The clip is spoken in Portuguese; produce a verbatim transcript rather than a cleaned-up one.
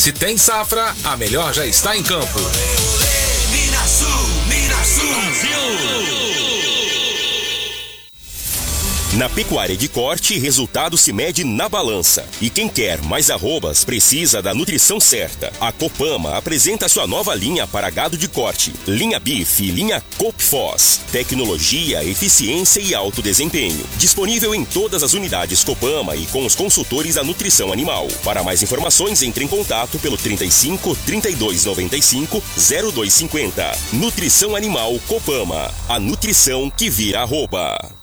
Se tem safra, a melhor já está em campo. Minasul, Minasul, Brasil. Na pecuária de corte, resultado se mede na balança. E quem quer mais arrobas precisa da nutrição certa. A Copama apresenta sua nova linha para gado de corte. Linha Beef e linha Copfos. Tecnologia, eficiência e alto desempenho. Disponível em todas as unidades Copama e com os consultores da nutrição animal. Para mais informações, entre em contato pelo trinta e cinco, trinta e dois, noventa e cinco, zero dois cinquenta. Nutrição Animal Copama. A nutrição que vira arroba.